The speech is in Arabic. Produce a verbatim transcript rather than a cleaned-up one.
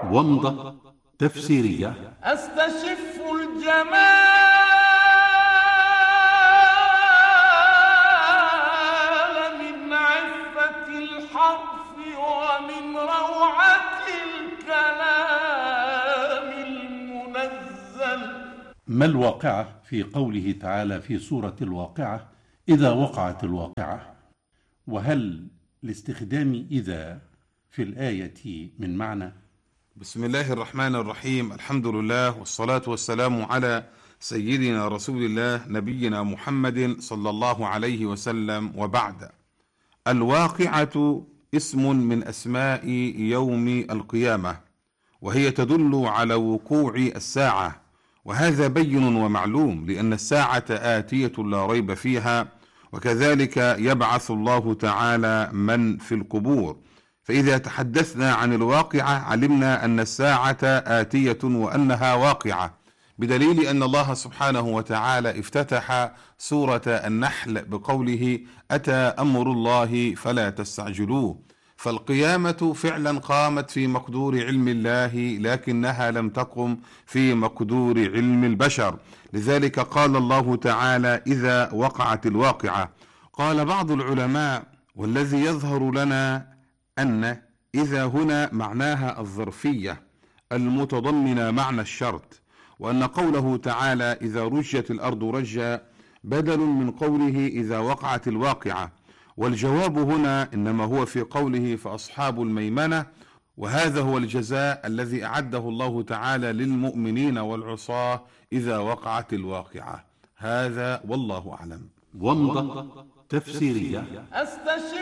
ومضة تفسيرية. أستشف الجمال من عفة الحرف ومن روعة الكلام المنزل. ما الواقعة في قوله تعالى في سورة الواقعة إذا وقعت الواقعة؟ وهل لاستخدام إذا في الآية من معنى؟ بسم الله الرحمن الرحيم. الحمد لله والصلاة والسلام على سيدنا رسول الله نبينا محمد صلى الله عليه وسلم، وبعد. الواقعة اسم من أسماء يوم القيامة، وهي تدل على وقوع الساعة، وهذا بين ومعلوم لأن الساعة آتية لا ريب فيها، وكذلك يبعث الله تعالى من في القبور. فإذا تحدثنا عن الواقعة علمنا أن الساعة آتية وأنها واقعة، بدليل أن الله سبحانه وتعالى افتتح سورة النحل بقوله أتى أمر الله فلا تستعجلوه. فالقيامة فعلا قامت في مقدور علم الله، لكنها لم تقم في مقدور علم البشر، لذلك قال الله تعالى إذا وقعت الواقعة. قال بعض العلماء والذي يظهر لنا أن إذا هنا معناها الظرفية المتضمنة معنى الشرط، وأن قوله تعالى إذا رجت الأرض رجا بدل من قوله إذا وقعت الواقعة، والجواب هنا إنما هو في قوله فأصحاب الميمنة، وهذا هو الجزاء الذي أعده الله تعالى للمؤمنين والعصاة إذا وقعت الواقعة. هذا والله أعلم. ومضة تفسيرية. أستشف